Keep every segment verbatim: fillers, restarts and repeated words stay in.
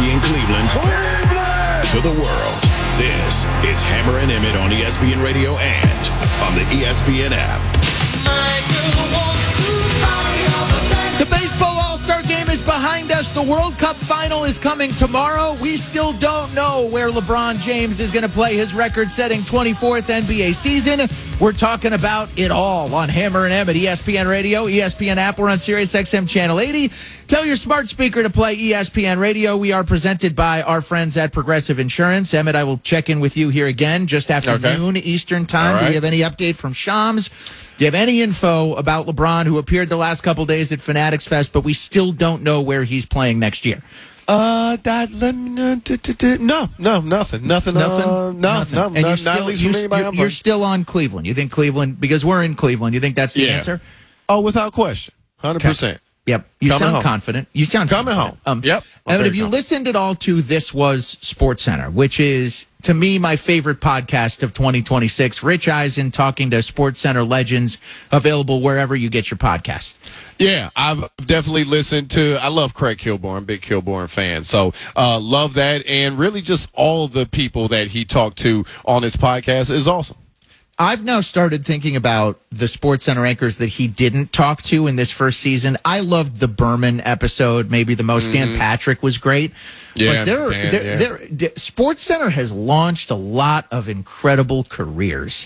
Milwaukee and Cleveland, Cleveland to the world. This is Hammer and Emmett on E S P N Radio and on the E S P N app. The baseball All-Star Game is behind us. The World Cup final is coming tomorrow. We still don't know where LeBron James is going to play his record-setting twenty-fourth N B A season. We're talking about it all on Hammer and Emmett, E S P N Radio, E S P N app. We're on Sirius X M Channel eighty. Tell your smart speaker to play E S P N Radio. We are presented by our friends at Progressive Insurance. Emmett, I will check in with you here again just after okay. noon Eastern time. Right. Do you have any update from Shams? Do you have any info about LeBron, who appeared the last couple days at Fanatics Fest, but we still don't know where he's playing next year? Uh, that, let me, uh, d- d- d- no, no, nothing, nothing, nothing, uh, no, nothing. no, and no, you're not still, at least you're, from anybody. You're, you're still on Cleveland. You think Cleveland, because we're in Cleveland, you think that's the yeah. answer? Oh, without question, hundred okay. percent. Yep. You Coming sound home. confident. You sound coming confident. home. Um, yep. I mean, if you confident. listened at all to This Was SportsCenter, which is, to me, my favorite podcast of twenty twenty-six, Rich Eisen talking to SportsCenter legends, available wherever you get your podcast. Yeah, I've definitely listened to, I love Craig Kilborn, I'm a big Kilborn fan. So, uh, love that. And really just all the people that he talked to on his podcast is awesome. I've now started thinking about the SportsCenter anchors that he didn't talk to in this first season. I loved the Berman episode, maybe the most. Mm-hmm. Dan Patrick was great. Yeah, but they're, Dan, they're, yeah. they're, SportsCenter has launched a lot of incredible careers.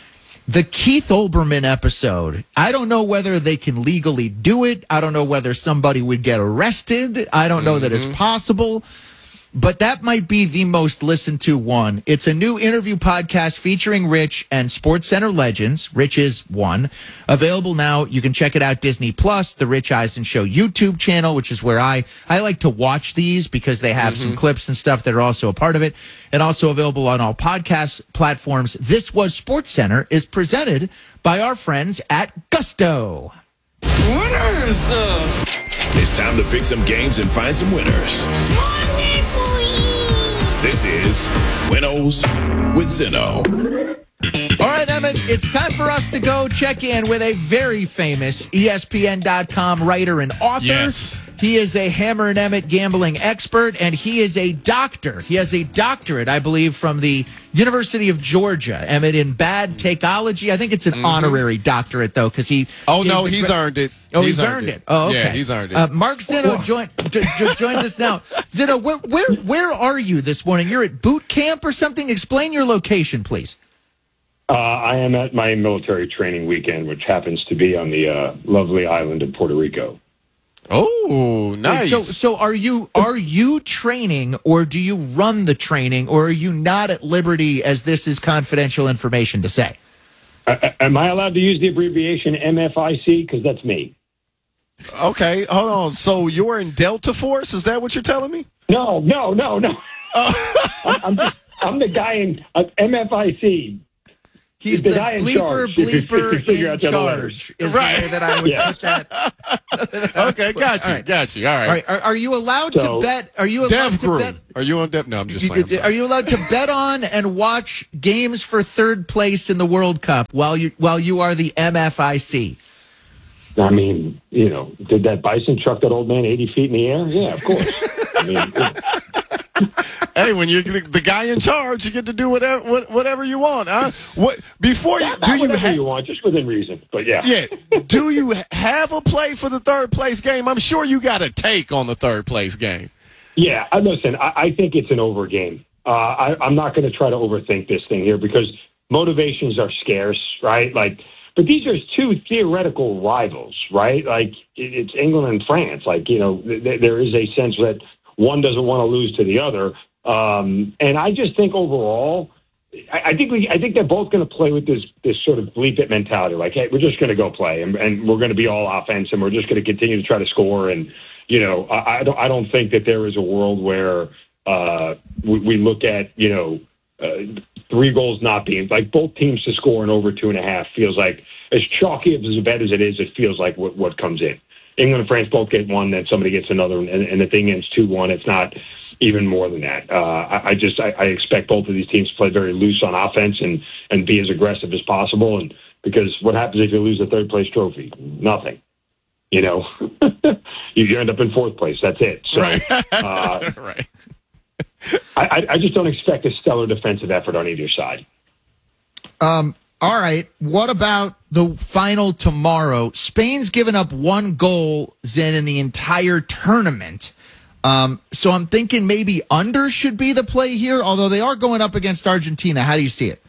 The Keith Olbermann episode, I don't know whether they can legally do it. I don't know whether somebody would get arrested. I don't know mm-hmm. that it's possible. But that might be the most listened to one. It's a new interview podcast featuring Rich and SportsCenter legends. Rich is one. Available now. You can check it out, Disney Plus, the Rich Eisen Show YouTube channel, which is where I, I like to watch these because they have mm-hmm. some clips and stuff that are also a part of it. And also available on all podcast platforms. This Was SportsCenter is presented by our friends at Gusto. Winners! It's time to pick some games and find some winners. This is Winnows with Zinno. All right, Emmett, it's time for us to go check in with a very famous E S P N dot com writer and author. Yes. He is a Hammer and Emmett gambling expert, and he is a doctor. He has a doctorate, I believe, from the University of Georgia, Emmett, in bad takeology. I think it's an mm-hmm. honorary doctorate, though, because he... Oh, no, he's gra- earned it. Oh, he's, he's earned, earned it. it. Oh, okay. Yeah, he's earned it. Uh, Mark Zinno join, j- j- joins us now. Zinno, where, where, where are you this morning? You're at boot camp or something? Explain your location, please. Uh, I am at my military training weekend, which happens to be on the uh, lovely island of Puerto Rico. Oh, nice. So, so are you are you training, or do you run the training, or are you not at liberty, as this is confidential information, to say? Uh, am I allowed to use the abbreviation M F I C? Because that's me. Okay, hold on. So you're in Delta Force? Is that what you're telling me? No, no, no, no. Uh- I'm, I'm, just, I'm the guy in uh, M F I C. He's the, the guy bleeper, in charge, bleeper in charge. Is right. the way that I would yeah. put that. Okay, got you, right. got you. All right. All right. Are, are you allowed so, to bet? Are you allowed to bet? Are you on Dev? No, I'm just playing. I'm are you allowed to bet on and watch games for third place in the World Cup while you while you are the M F I C? I mean, you know, did that bison chuck that old man eighty feet in the air? Yeah, of course. I mean, it, hey, when you're the guy in charge, you get to do whatever whatever you want. Huh? What before you not, do not you whatever ha- you want, just within reason. But yeah, yeah. Do you have a play for the third place game? I'm sure you got a take on the third place game. Yeah, I, listen, I, I think it's an over game. Uh, I, I'm not going to try to overthink this thing here because motivations are scarce, right? Like, but these are two theoretical rivals, right? Like, it, it's England and France. Like, you know, th- there is a sense that one doesn't want to lose to the other. Um, and I just think overall, I, I think we, I think they're both going to play with this this sort of bleep it mentality. Like, hey, we're just going to go play, and, and we're going to be all offense, and we're just going to continue to try to score. And you know, I, I don't I don't think that there is a world where uh, we, we look at you know uh, three goals not being like both teams to score in over two and a half feels like as chalky as a bet as it is. It feels like what, what comes in. England and France both get one, then somebody gets another, and, and the thing ends two one. It's not even more than that. Uh, I, I just I, I expect both of these teams to play very loose on offense and, and be as aggressive as possible. And because what happens if you lose the third place trophy? Nothing. you know, you end up in fourth place. That's it. So, Right. uh, Right. I, I just don't expect a stellar defensive effort on either side. Um, all right. What about the final tomorrow? Spain's given up one goal, Zen, in the entire tournament. Um, so I'm thinking maybe under should be the play here, although they are going up against Argentina. How do you see it?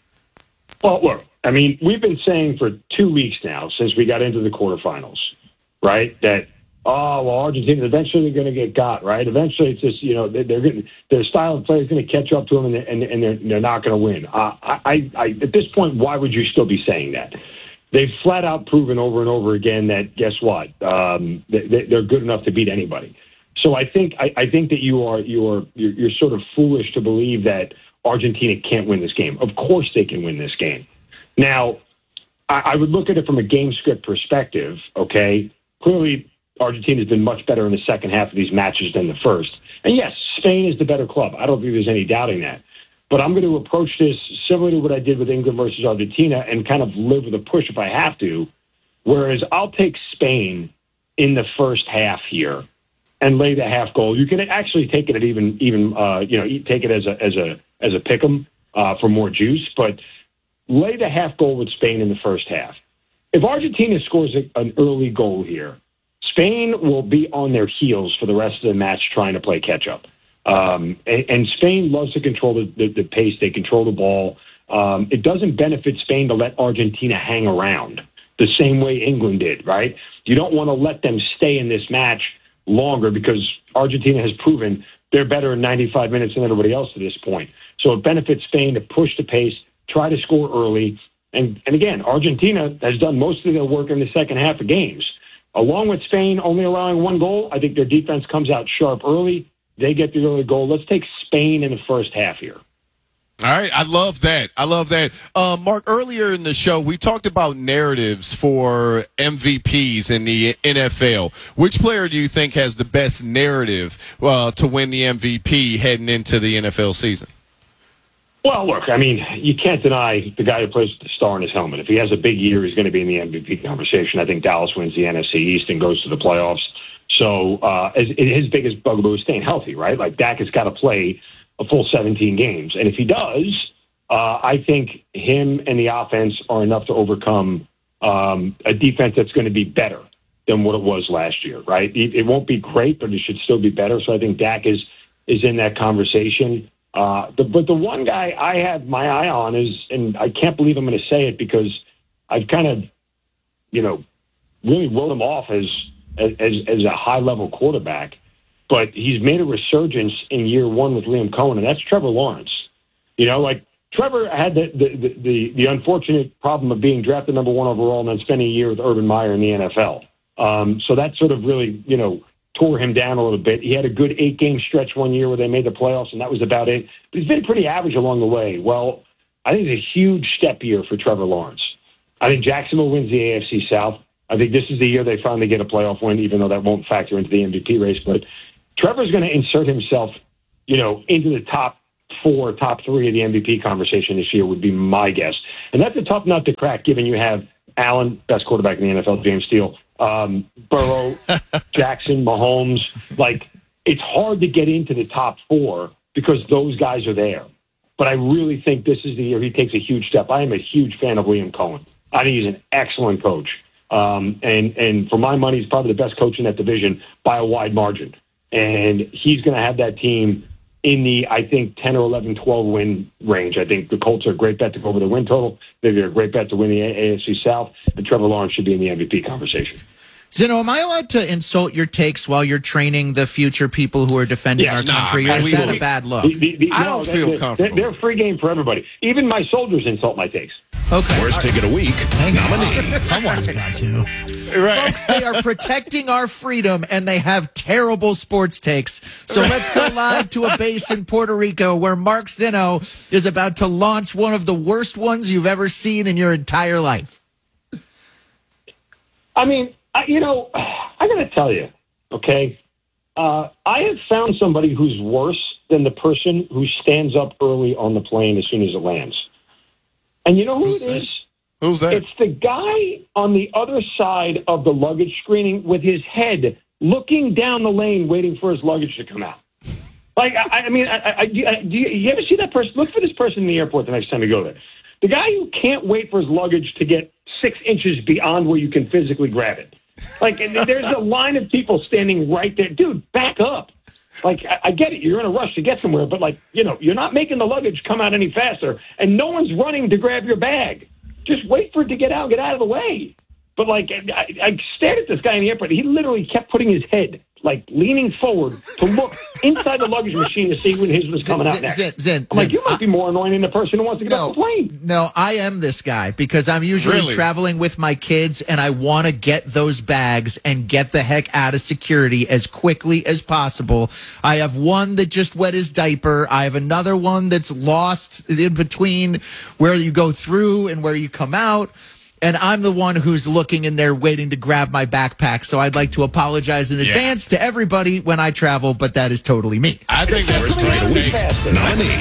Well, look, I mean, we've been saying for two weeks now, since we got into the quarterfinals, right, that, oh, well, Argentina's eventually going to get got, right? Eventually, it's just, you know, they're, they're getting, their style of play is going to catch up to them, and, they're, and, and they're, they're not going to win. Uh, I, I, at this point, why would you still be saying that? They've flat out proven over and over again that, guess what, um, they, they're good enough to beat anybody. So I think I, I think that you are you are you're, you're sort of foolish to believe that Argentina can't win this game. Of course, they can win this game. Now, I, I would look at it from a game script perspective. Okay, clearly Argentina's been much better in the second half of these matches than the first. And yes, Spain is the better club. I don't think there's any doubting that. But I'm going to approach this similar to what I did with England versus Argentina and kind of live with a push if I have to. Whereas I'll take Spain in the first half here and lay the half goal. You can actually take it at even even uh, you know take it as a as a as a pick'em uh, for more juice, but lay the half goal with Spain in the first half. If Argentina scores a, an early goal here, Spain will be on their heels for the rest of the match trying to play catch up. Um, and, and Spain loves to control the, the, the pace. They control the ball. Um, it doesn't benefit Spain to let Argentina hang around the same way England did, right? You don't want to let them stay in this match longer because Argentina has proven they're better in ninety-five minutes than everybody else to this point. So it benefits Spain to push the pace, try to score early. And, and again, Argentina has done most of their work in the second half of games. Along with Spain only allowing one goal, I think their defense comes out sharp early. They get the early goal. Let's take Spain in the first half here. All right, I love that. I love that. Uh, Mark, earlier in the show, we talked about narratives for M V Ps in the N F L. Which player do you think has the best narrative uh, to win the M V P heading into the N F L season? Well, look, I mean, you can't deny the guy who plays with the star in his helmet. If he has a big year, he's going to be in the M V P conversation. I think Dallas wins the N F C East and goes to the playoffs. So uh, as, his biggest bugaboo is staying healthy, right? Like Dak has got to play a full seventeen games. And if he does, uh, I think him and the offense are enough to overcome um, a defense that's going to be better than what it was last year, right? It, it won't be great, but it should still be better. So I think Dak is is in that conversation. Uh, the, but the one guy I have my eye on is, and I can't believe I'm going to say it because I've kind of, you know, really wrote him off as as, as a high-level quarterback, but he's made a resurgence in year one with Liam Cohen, and that's Trevor Lawrence. You know, like Trevor had the the, the, the unfortunate problem of being drafted number one overall and then spending a year with Urban Meyer in the N F L. Um, so that sort of really, you know, tore him down a little bit. He had a good eight-game stretch one year where they made the playoffs, and that was about it. But he's been pretty average along the way. Well, I think it's a huge step here for Trevor Lawrence. I think Jacksonville wins the A F C South. I think this is the year they finally get a playoff win, even though that won't factor into the M V P race. But Trevor's going to insert himself, you know, into the top four, top three of the M V P conversation this year would be my guess. And that's a tough nut to crack, given you have Allen, best quarterback in the N F L, James Steele, um, Burrow, Jackson, Mahomes. Like, it's hard to get into the top four because those guys are there. But I really think this is the year he takes a huge step. I am a huge fan of Liam Cohen. I think he's an excellent coach. Um, and, and for my money, he's probably the best coach in that division by a wide margin. And he's going to have that team in the, I think, ten or eleven, twelve win range. I think the Colts are a great bet to go over the win total. They're a great bet to win the A F C South. And Trevor Lawrence should be in the M V P conversation. Zeno, am I allowed to insult your takes while you're training the future people who are defending Yeah, our nah, country? man, or is we- that we- a bad look? The- the- the- I no, don't they- feel they- comfortable. They're free game for everybody. Even my soldiers insult my takes. Okay. Worst take of the week, nominee. Someone's got to. Folks, they are protecting our freedom, and they have terrible sports takes. So let's go live to a base in Puerto Rico where Mark Zeno is about to launch one of the worst ones you've ever seen in your entire life. I mean, I, you know, I got to tell you, okay, uh, I have found somebody who's worse than the person who stands up early on the plane as soon as it lands. And you know who it is? Who's that? It's the guy on the other side of the luggage screening with his head looking down the lane, waiting for his luggage to come out. Like, I, I mean, I, I, I, do, you, you ever see that person? Look for this person in the airport the next time you go there. The guy who can't wait for his luggage to get six inches beyond where you can physically grab it. Like, there's a line of people standing right there. Dude, back up. Like, I, I get it. You're in a rush to get somewhere, but, like, you know, you're not making the luggage come out any faster, and no one's running to grab your bag. Just wait for it to get out, get out of the way. But, like, I, I stared at this guy in the airport. He literally kept putting his head, like, leaning forward to look inside the luggage machine to see when his was coming Zin, out next. Zin, Zin, I'm like, Zin, you might be more annoying than the person who wants to get no, off the plane. No, I am this guy because I'm usually Really? traveling with my kids and I want to get those bags and get the heck out of security as quickly as possible. I have one that just wet his diaper. I have another one that's lost in between where you go through and where you come out. And I'm the one who's looking in there waiting to grab my backpack. So I'd like to apologize in Yeah. advance to everybody when I travel, but that is totally me. I think that's Worst the take of the take. week,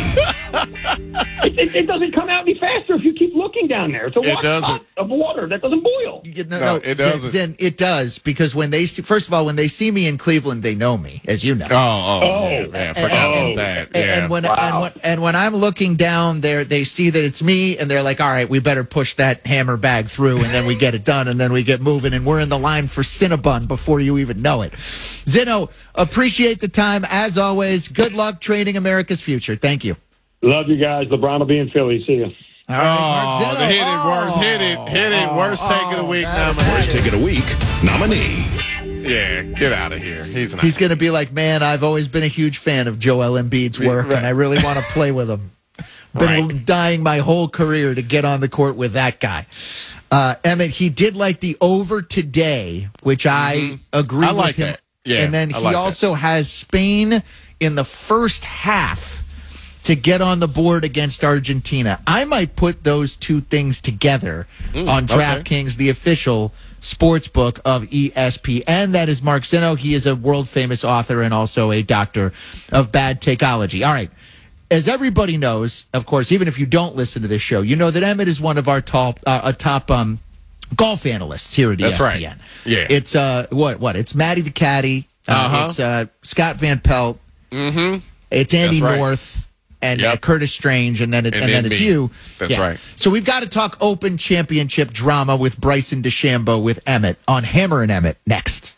nominee. It, it, it doesn't come out any faster if you keep looking down there. It's a It water doesn't. pot of water that doesn't boil. You know, No, it Zen- doesn't. Zen, it does because when they see, first of all, when they see me in Cleveland, they know me, as you know. Oh, oh, Oh. man, man, I forgot Oh. about that. And, Yeah. and when Wow. and when and when I'm looking down there, they see that it's me, and they're like, "All right, we better push that hammer bag through, and then we get it done, and then we get moving, and we're in the line for Cinnabon before you even know it." Zeno, appreciate the time as always. Good luck training America's future. Thank you. Love you guys. LeBron will be in Philly. See you. All right, Mark Oh, Zeno. the hit it, Oh. worst, hit it, hit it, worst take of the week that- nominee. Worst take of the week, nominee. Yeah, get out of here. He's not. He's going to be like, man, I've always been a huge fan of Joel Embiid's work, Right. and I really want to play with him. Been Right. dying my whole career to get on the court with that guy. Uh, Emmett, he did like the over today, which I agree I with like him. that. Yeah, and then I he like that. also has Spain in the first half to get on the board against Argentina. I might put those two things together on okay. DraftKings, the official sports book of E S P N. That is Mark Zeno. He is a world-famous author and also a doctor of bad takeology. All right. As everybody knows, of course, even if you don't listen to this show, you know that Emmett is one of our top, uh, a top um, golf analysts here at That's E S P N. right. Yeah. It's uh, what what? It's Matty the Caddy. Uh, Uh-huh. It's uh, Scott Van Pelt. Mm-hmm. It's Andy That's right. North and Yep. uh, Curtis Strange, and then it, And and, then then it's me. you. That's right. So we've got to talk Open Championship drama with Bryson DeChambeau with Emmett on Hammer and Emmett next.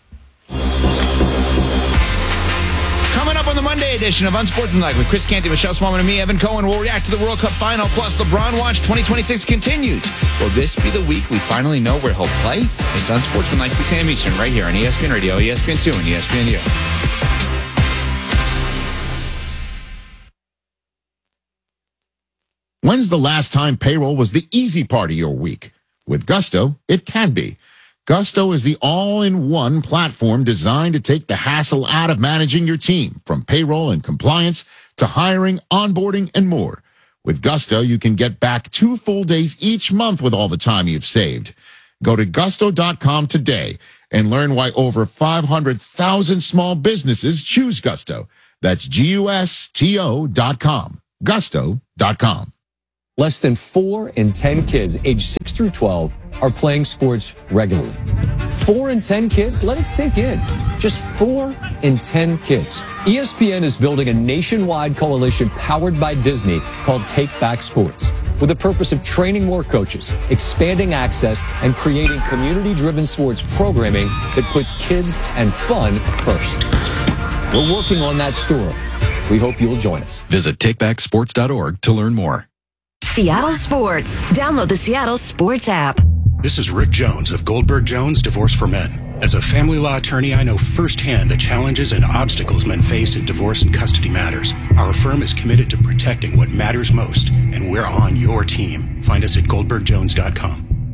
Coming up on the Monday edition of Unsportsmanlike with Chris Canty, Michelle Smallman, and me, Evan Cohen, we'll react to the World Cup final. Plus, LeBron Watch twenty twenty-six continues. Will this be the week we finally know where he'll play? It's Unsportsmanlike, two p.m. Eastern, right here on E S P N Radio, E S P N two, and E S P N U. When's the last time payroll was the easy part of your week? With Gusto, it can be. Gusto is the all-in-one platform designed to take the hassle out of managing your team, from payroll and compliance to hiring, onboarding, and more. With Gusto, you can get back two full days each month with all the time you've saved. Go to gusto dot com today and learn why over five hundred thousand small businesses choose Gusto. That's G U S T O dot com. gusto dot com. Less than four in ten kids aged six through twelve are playing sports regularly. Four in ten kids? Let it sink in. Just four in ten kids. E S P N is building a nationwide coalition powered by Disney called Take Back Sports, with the purpose of training more coaches, expanding access, and creating community-driven sports programming that puts kids and fun first. We're working on that story. We hope you'll join us. Visit take back sports dot org to learn more. Seattle Sports. Download the Seattle Sports app. This is Rick Jones of Goldberg Jones Divorce for Men. As a family law attorney, I know firsthand the challenges and obstacles men face in divorce and custody matters. Our firm is committed to protecting what matters most, and we're on your team. Find us at goldberg jones dot com.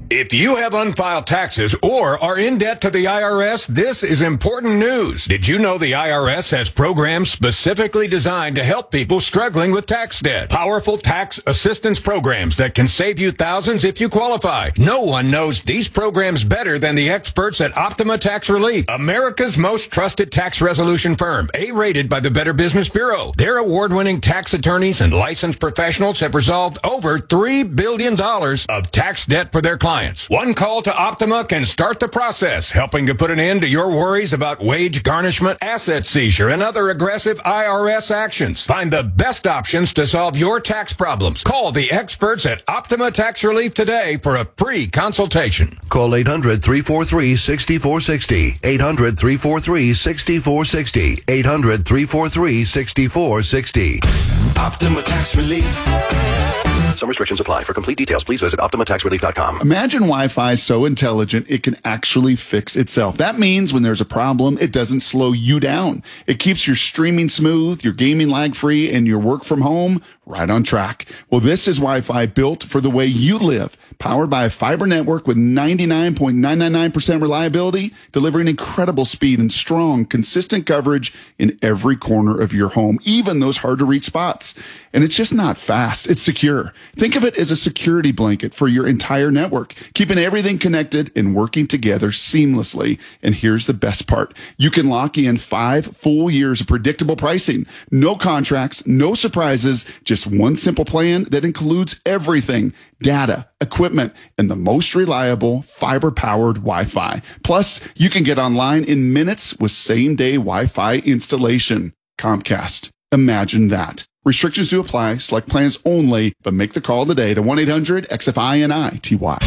If you have unfiled taxes or are in debt to the I R S, this is important news. Did you know the I R S has programs specifically designed to help people struggling with tax debt? Powerful tax assistance programs that can save you thousands if you qualify. No one knows these programs better than the experts at Optima Tax Relief, America's most trusted tax resolution firm, A-rated by the Better Business Bureau. Their award-winning tax attorneys and licensed professionals have resolved over three billion dollars of tax debt for their clients. One call to Optima can start the process, helping to put an end to your worries about wage garnishment, asset seizure, and other aggressive I R S actions. Find the best options to solve your tax problems. Call the experts at Optima Tax Relief today for a free consultation. Call eight hundred, three four three, six four six zero. eight hundred, three four three, six four six zero. eight hundred, three four three, six four six zero. Optima Tax Relief. Some restrictions apply. For complete details, please visit Optima Tax Relief dot com. Imagine Wi-Fi so intelligent it can actually fix itself. That means when there's a problem, it doesn't slow you down. It keeps your streaming smooth, your gaming lag-free, and your work from home right on track. Well, this is Wi-Fi built for the way you live. Powered by a fiber network with ninety-nine point nine nine nine percent reliability, delivering incredible speed and strong, consistent coverage in every corner of your home, even those hard-to-reach spots. And it's just not fast. It's secure. Think of it as a security blanket for your entire network, keeping everything connected and working together seamlessly. And here's the best part. You can lock in five full years of predictable pricing. No contracts, no surprises, just one simple plan that includes everything: data, equipment, and the most reliable fiber-powered Wi-Fi. Plus, you can get online in minutes with same-day Wi-Fi installation. Comcast. Imagine that. Restrictions do apply. Select plans only, but make the call today to one eight hundred X F I N I T Y.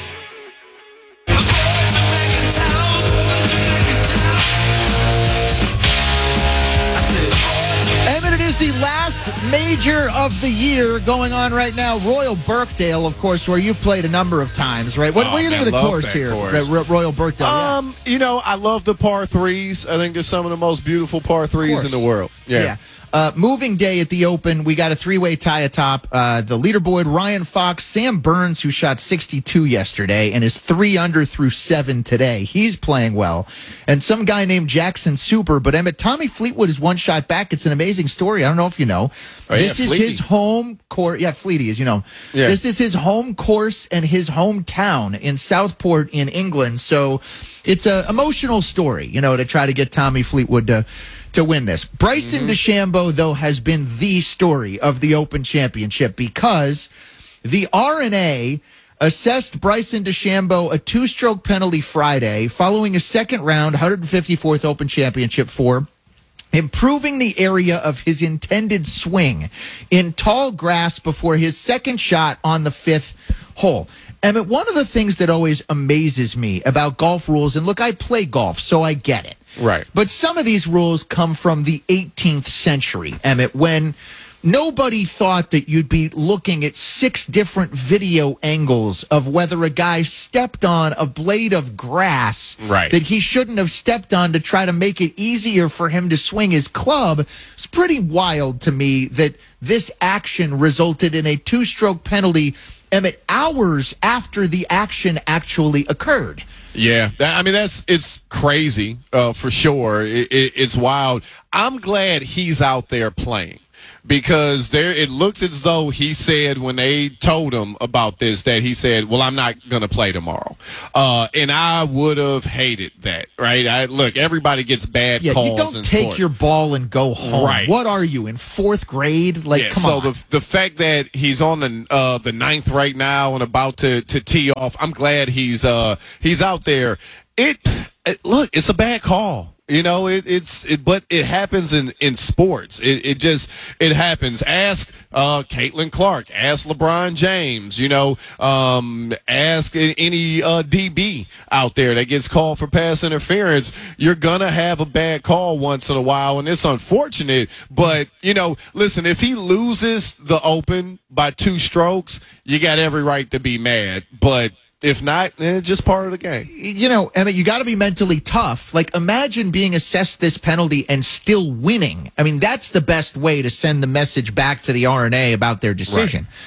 The last major of the year going on right now, Royal Birkdale, of course, where you've played a number of times, right? What, oh, what do you man, think of the love course here, course. Ro- Royal Birkdale? Um, yeah. you know, I love the par threes. I think they're some of the most beautiful par threes in the world. Yeah. yeah. Uh, moving day at the Open, we got a three-way tie atop. Uh, the leaderboard, Ryan Fox, Sam Burns, who shot sixty-two yesterday and is three under through seven today. He's playing well. And some guy named Jackson Super. But Emmett, Tommy Fleetwood is one shot back. It's an amazing story. I don't know if you know. Oh, this yeah, is Fleety. his home course. Yeah, Fleety, as you know. Yeah. This is his home course and his hometown in Southport in England. So it's an emotional story, you know, to try to get Tommy Fleetwood to to win this. Bryson mm-hmm. DeChambeau, though, has been the story of the Open Championship because the R N A assessed Bryson DeChambeau a two-stroke penalty Friday following a second round one hundred fifty-fourth Open Championship for improving the area of his intended swing in tall grass before his second shot on the fifth hole. Emmett, one of the things that always amazes me about golf rules, and look, I play golf, so I get it. Right. But some of these rules come from the eighteenth century, Emmett, when nobody thought that you'd be looking at six different video angles of whether a guy stepped on a blade of grass right. that he shouldn't have stepped on to try to make it easier for him to swing his club. It's pretty wild to me that this action resulted in a two-stroke penalty, Emmett, hours after the action actually occurred. Yeah, I mean, that's it's crazy uh, for sure. It, it, it's wild. I'm glad he's out there playing because there it looks as though he said when they told him about this that he said, well, I'm not going to play tomorrow. Uh, and I would have hated that, right? I, look, everybody gets bad yeah, calls. You don't in take sport. your ball and go home. Right. What are you, in fourth grade? Like, yeah, come so on. the the fact that he's on the uh, the ninth right now and about to, to tee off, I'm glad he's uh, he's out there. It, it look, it's a bad call. You know, it, it's, it, but it happens in, in sports. It, it just, it happens. Ask, uh, Caitlin Clark, ask LeBron James, you know, um, ask any, uh, D B out there that gets called for pass interference. You're gonna have a bad call once in a while, and it's unfortunate, but, you know, listen, if he loses the Open by two strokes, you got every right to be mad, but if not, eh, just part of the game. You know, Emmett, you got to be mentally tough. Like, imagine being assessed this penalty and still winning. I mean, that's the best way to send the message back to the R N A about their decision. Right.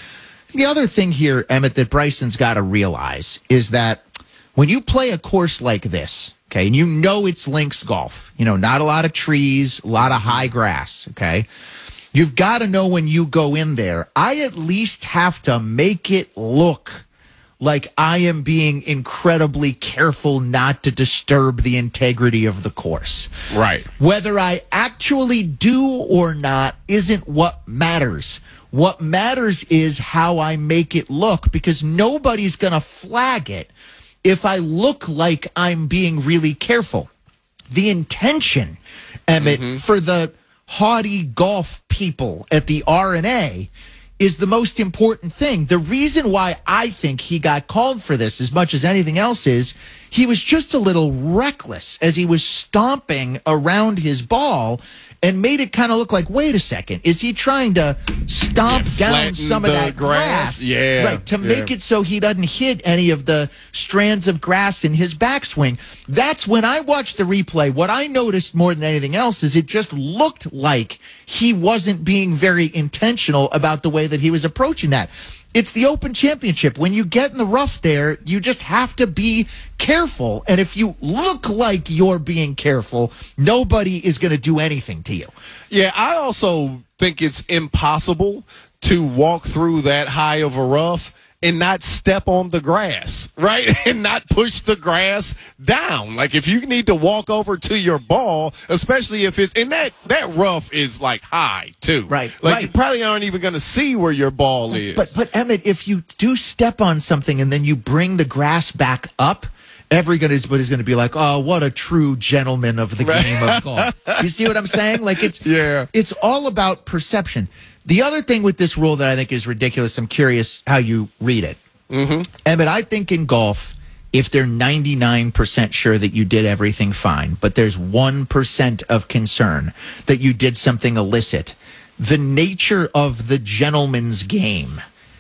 The other thing here, Emmett, that Bryson's got to realize is that when you play a course like this, okay, and you know it's links golf, you know, not a lot of trees, a lot of high grass, okay, you've got to know when you go in there, I at least have to make it look like I am being incredibly careful not to disturb the integrity of the course. Right. Whether I actually do or not isn't what matters. What matters is how I make it look, because nobody's going to flag it if I look like I'm being really careful. The intention, Emmett, mm-hmm. for the haughty golf people at the R N A is the most important thing. The reason why I think he got called for this as much as anything else is he was just a little reckless as he was stomping around his ball and made it kind of look like, wait a second, is he trying to stomp yeah, down some of that grass? grass? Yeah. Right, to yeah. make it so he doesn't hit any of the strands of grass in his backswing. That's when I watched the replay. What I noticed more than anything else is it just looked like he wasn't being very intentional about the way that he was approaching that. It's the Open Championship. When you get in the rough there, you just have to be careful. And if you look like you're being careful, nobody is going to do anything to you. Yeah, I also think it's impossible to walk through that high of a rough and not step on the grass, right? And not push the grass down. Like if you need to walk over to your ball, especially if it's, and that, that rough is like high too. Right. Like right. you probably aren't even going to see where your ball is. But, but Emmett, if you do step on something and then you bring the grass back up, everybody's going to be like, oh, what a true gentleman of the right. game of golf. You see what I'm saying? Like it's, yeah. it's all about perception. The other thing with this rule that I think is ridiculous, I'm curious how you read it. Mm-hmm. Emmett, I think in golf, if they're ninety-nine percent sure that you did everything fine, but there's one percent of concern that you did something illicit, the nature of the gentleman's game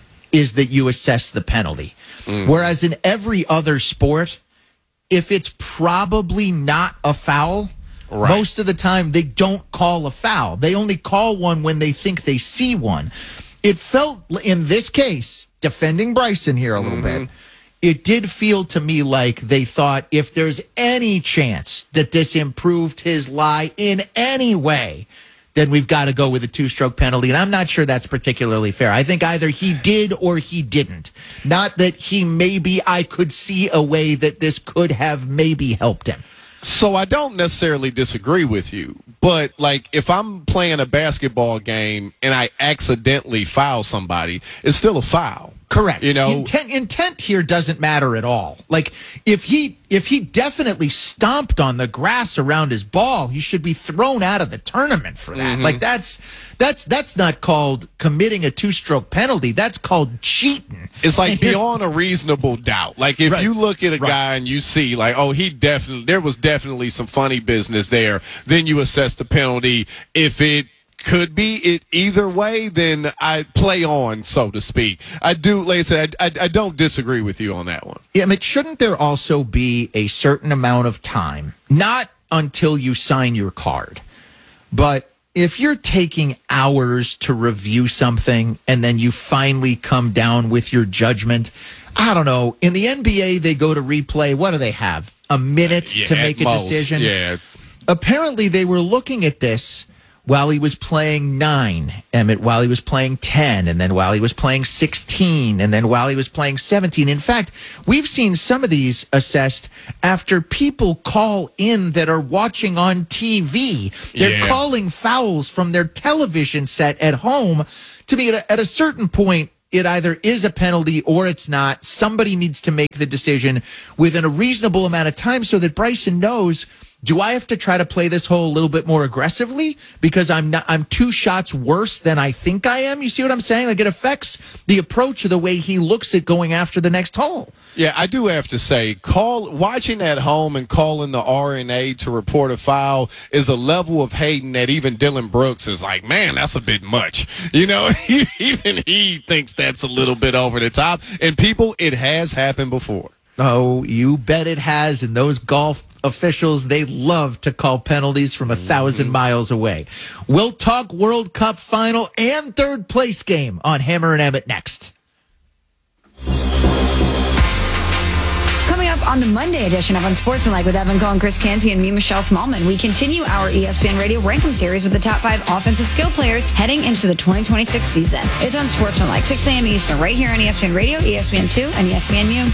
is that you assess the penalty. Mm. Whereas in every other sport, if it's probably not a foul, right. most of the time they don't call a foul. They only call one when they think they see one. It felt, in this case, defending Bryson here a little mm-hmm. bit, it did feel to me like they thought if there's any chance that this improved his lie in any way, then we've got to go with a two-stroke penalty. And I'm not sure that's particularly fair. I think either he did or he didn't. Not that he maybe, I could see a way that this could have maybe helped him. So I don't necessarily disagree with you, but like if I'm playing a basketball game and I accidentally foul somebody, it's still a foul. Correct. You know, intent, intent here doesn't matter at all. Like if he if he definitely stomped on the grass around his ball, he should be thrown out of the tournament for that. Mm-hmm. Like that's that's that's not called committing a two-stroke penalty. That's called cheating. It's like beyond a reasonable doubt. Like if right. you look at a right. guy and you see like, oh, he definitely there was definitely some funny business there. Then you assess the penalty. If it could be it either way, then I play on, so to speak. I do, like I said, I, I, I don't disagree with you on that one. Yeah, I mean, shouldn't there also be a certain amount of time, not until you sign your card, but if you're taking hours to review something and then you finally come down with your judgment, I don't know, in the N B A, they go to replay. What do they have? A minute uh, yeah, to make a most, decision? Yeah. Apparently, they were looking at this while he was playing nine, Emmett, while he was playing ten, and then while he was playing sixteen, and then while he was playing seventeen. In fact, we've seen some of these assessed after people call in that are watching on T V. They're yeah. calling fouls from their television set at home. To me, at a, at a certain point, it either is a penalty or it's not. Somebody needs to make the decision within a reasonable amount of time so that Bryson knows, do I have to try to play this hole a little bit more aggressively because I'm not, I'm two shots worse than I think I am? You see what I'm saying? Like it affects the approach of the way he looks at going after the next hole. Yeah, I do have to say, call watching at home and calling the R N A to report a foul is a level of hating that even Dylan Brooks is like, man, that's a bit much. You know, even he thinks that's a little bit over the top. And people, it has happened before. Oh, you bet it has. And those golf officials, they love to call penalties from a thousand mm-hmm. miles away. We'll talk World Cup final and third place game on Hammer and Emmett next. up on the Monday edition of Unsportsmanlike with Evan Cohen, Chris Canty, and me, Michelle Smallman. We continue our E S P N Radio Rankum series with the top five offensive skill players heading into the twenty twenty-six season. It's Unsportsmanlike, six a.m. Eastern, right here on E S P N Radio, E S P N two, and E S P N U.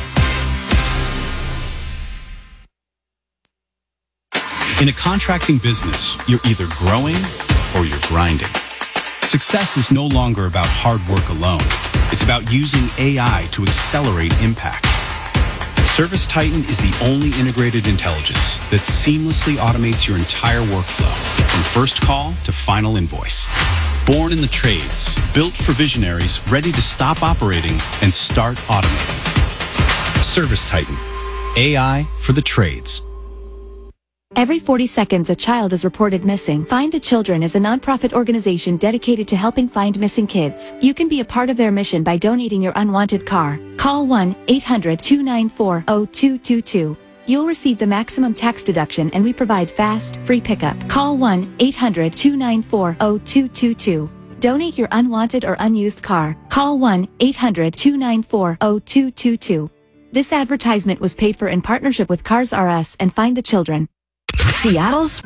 In a contracting business, you're either growing or you're grinding. Success is no longer about hard work alone. It's about using A I to accelerate impact. ServiceTitan is the only integrated intelligence that seamlessly automates your entire workflow, from first call to final invoice. Born in the trades, built for visionaries ready to stop operating and start automating. ServiceTitan, A I for the trades. Every forty seconds, a child is reported missing. Find the Children is a nonprofit organization dedicated to helping find missing kids. You can be a part of their mission by donating your unwanted car. Call one eight hundred two nine four zero two two two. You'll receive the maximum tax deduction, and we provide fast, free pickup. Call one eight hundred two nine four zero two two two. Donate your unwanted or unused car. Call one eight hundred two nine four zero two two two. This advertisement was paid for in partnership with Cars R Us and Find the Children. Seattle's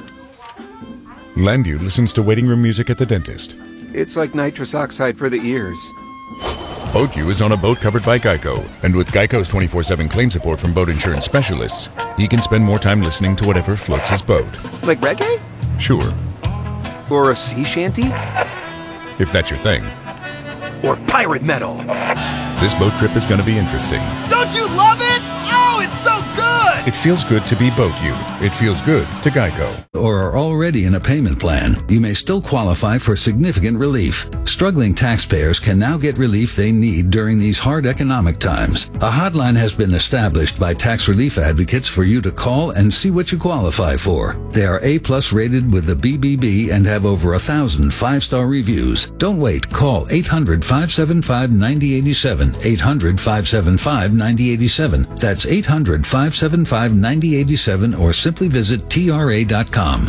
Lendu listens to waiting room music at the dentist. It's like nitrous oxide for the ears. BoatU is on a boat covered by Geico, and with Geico's twenty-four seven claim support from boat insurance specialists, he can spend more time listening to whatever floats his boat. Like reggae? Sure. Or a sea shanty? If that's your thing. Or pirate metal? This boat trip is going to be interesting. Don't you love it? Oh, it's so good! It feels good to be BoatU. It feels good to Geico. Or are already in a payment plan, you may still qualify for significant relief. Struggling taxpayers can now get relief they need during these hard economic times. A hotline has been established by tax relief advocates for you to call and see what you qualify for. They are A-plus rated with the B B B and have over a thousand five-star reviews. Don't wait. Call eight hundred five seven five nine zero eight seven. eight hundred five seven five nine zero eight seven. That's eight hundred five seven five nine zero eight seven, or simply visit T R A dot com.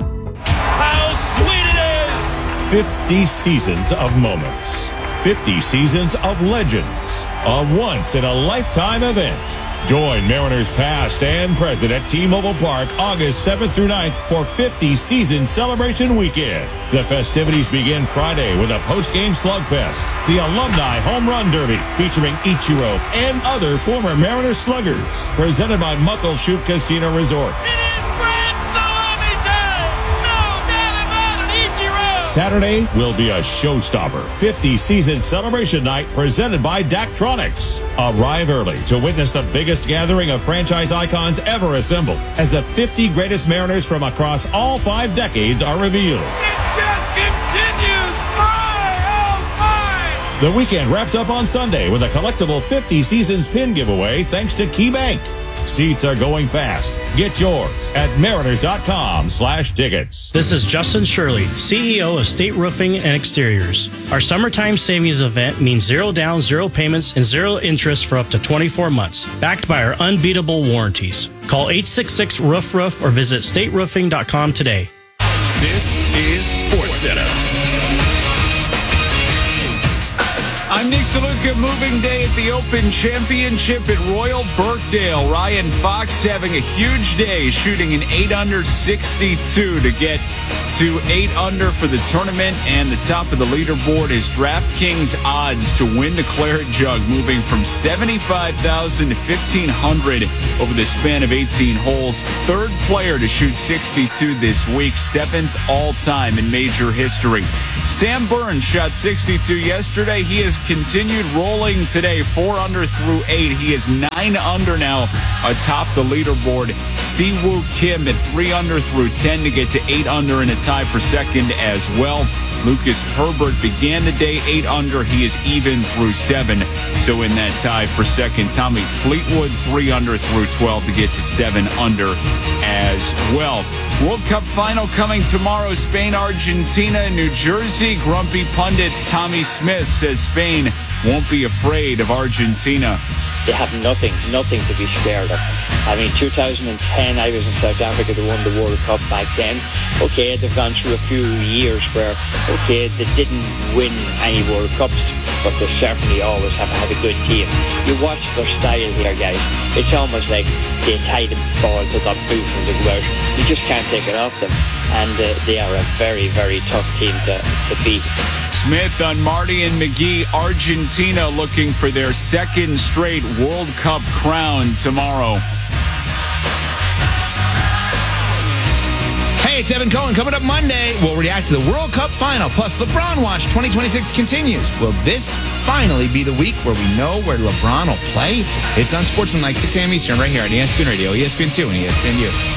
How sweet it is! fifty seasons of moments. fifty seasons of legends. A once-in-a-lifetime event. Join Mariners past and present at T-Mobile Park August seventh through ninth for fifty Season Celebration Weekend. The festivities begin Friday with a post-game slugfest, the Alumni Home Run Derby featuring Ichiro and other former Mariners sluggers, presented by Muckleshoot Casino Resort. Saturday will be a showstopper. fifty Season Celebration Night presented by Daktronics. Arrive early to witness the biggest gathering of franchise icons ever assembled as the fifty greatest Mariners from across all five decades are revealed. It just continues. My, oh my! The weekend wraps up on Sunday with a collectible fifty Seasons pin giveaway thanks to KeyBank. Seats are going fast. Get yours at mariners.com slash tickets. This is Justin Shirley, C E O of State Roofing and Exteriors. Our summertime savings event means zero down, zero payments, and zero interest for up to twenty-four months, backed by our unbeatable warranties. Call eight six six, roof roof or visit state roofing dot com today. This is SportsCenter. I'm Nick DeLuca. Moving day at the Open Championship at Royal Birkdale. Ryan Fox having a huge day, shooting an eight under sixty-two to get to eight under for the tournament. And the top of the leaderboard is DraftKings odds to win the Claret Jug, moving from seventy-five thousand to fifteen hundred over the span of eighteen holes. Third player to shoot sixty-two this week, seventh all-time in major history. Sam Burns shot sixty-two yesterday. He has continued rolling today, four under through eight. He is nine under now atop the leaderboard. Siwoo Kim at three under through ten to get to eight under in a tie for second as well. Lucas Herbert began the day eight under. He is even through seven. So in that tie for second, Tommy Fleetwood three under through twelve to get to seven under as well. World Cup final coming tomorrow. Spain, Argentina, New Jersey. Grumpy pundits Tommy Smith says Spain won't be afraid of Argentina. they have nothing, nothing to be scared of. I mean, two thousand ten, I was in South Africa. They won the World Cup back then. Okay, they've gone through a few years where, okay, they didn't win any World Cups, but they certainly always have had a good team. You watch their style here, guys. It's almost like they tie the ball to that boot and they go out. You just can't take it off them. And uh, they are a very, very tough team to, to beat. Smith on Marty and McGee. Argentina looking for their second straight World Cup crown tomorrow. Hey, it's Evan Cohen. Coming up Monday, we'll react to the World Cup final. Plus, LeBron Watch twenty twenty-six continues. Will this finally be the week where we know where LeBron will play? It's on Sportsman like six a.m. Eastern right here on E S P N Radio, E S P N two, and E S P N U.